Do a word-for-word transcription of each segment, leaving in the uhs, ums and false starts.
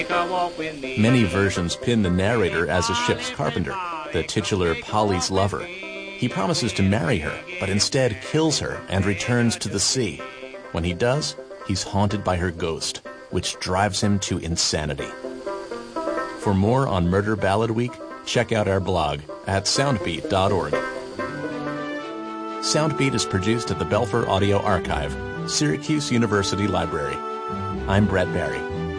Many versions pin the narrator as a ship's carpenter, the titular Polly's lover. He promises to marry her, but instead kills her and returns to the sea. When he does, he's haunted by her ghost, which drives him to insanity. For more on Murder Ballad Week, check out our blog at soundbeat dot org. Soundbeat is produced at the Belfer Audio Archive, Syracuse University Library. I'm Brett Barry.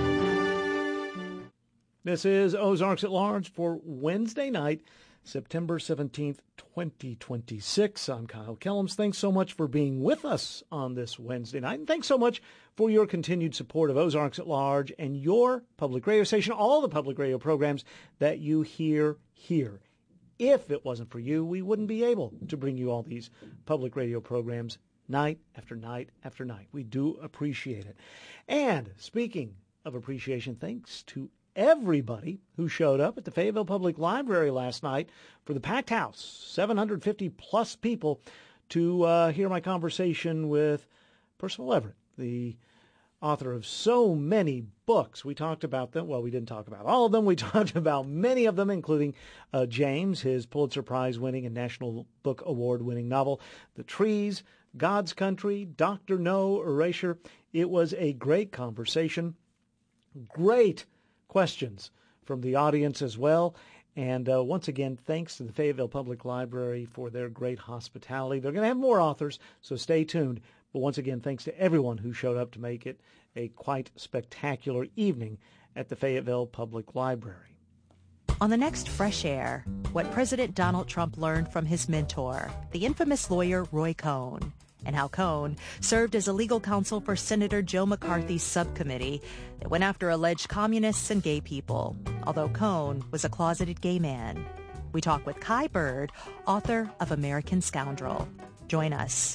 This is Ozarks at Large for Wednesday night, September seventeenth, twenty twenty-six. I'm Kyle Kellums. Thanks so much for being with us on this Wednesday night. And thanks so much for your continued support of Ozarks at Large and your public radio station, all the public radio programs that you hear here. If it wasn't for you, we wouldn't be able to bring you all these public radio programs night after night after night. We do appreciate it. And speaking of appreciation, thanks to everybody who showed up at the Fayetteville Public Library last night for the packed house, seven hundred fifty plus people, to uh, hear my conversation with Percival Everett, the author of so many books. We talked about them. Well, we didn't talk about all of them. We talked about many of them, including uh, James, his Pulitzer Prize-winning and National Book Award-winning novel, The Trees, God's Country, Doctor No, Erasure. It was a great conversation. Great questions from the audience as well. And uh, once again, thanks to the Fayetteville Public Library for their great hospitality. They're going to have more authors, so stay tuned. But once again, thanks to everyone who showed up to make it a quite spectacular evening at the Fayetteville Public Library. On the next Fresh Air, what President Donald Trump learned from his mentor, the infamous lawyer Roy Cohn, and how Cohn served as a legal counsel for Senator Joe McCarthy's subcommittee that went after alleged communists and gay people, although Cohn was a closeted gay man. We talk with Kai Bird, author of American Scoundrel. Join us.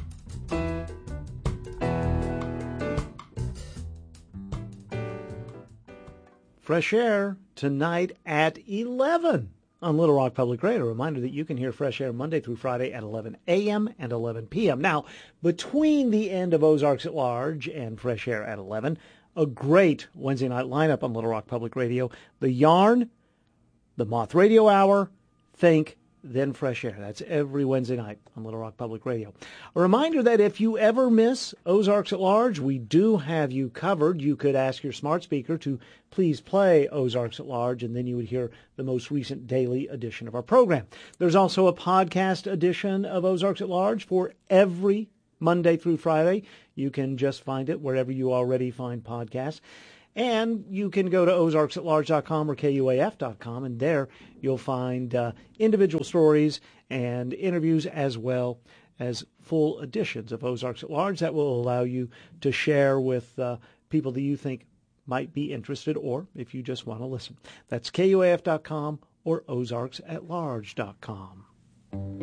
Fresh Air tonight at eleven. On Little Rock Public Radio. A reminder that you can hear Fresh Air Monday through Friday at eleven a.m. and eleven p.m. Now, between the end of Ozarks at Large and Fresh Air at eleven, a great Wednesday night lineup on Little Rock Public Radio. The Yarn, the Moth Radio Hour, Think, then Fresh Air. That's every Wednesday night on Little Rock Public Radio. A reminder that if you ever miss Ozarks at Large, we do have you covered. You could ask your smart speaker to please play Ozarks at Large, and then you would hear the most recent daily edition of our program. There's also a podcast edition of Ozarks at Large for every Monday through Friday. You can just find it wherever you already find podcasts. And you can go to ozarks at large dot com or K U A F dot com, and there you'll find uh, individual stories and interviews as well as full editions of Ozarks at Large that will allow you to share with uh, people that you think might be interested, or if you just want to listen. That's K U A F dot com or ozarks at large dot com.